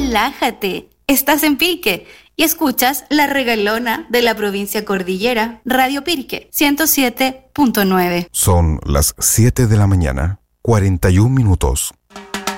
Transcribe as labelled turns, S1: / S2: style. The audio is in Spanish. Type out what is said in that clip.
S1: Relájate. Estás en Pirque y escuchas La Regalona de la provincia Cordillera, Radio Pirque 107.9.
S2: Son las 7 de la mañana, 41 minutos.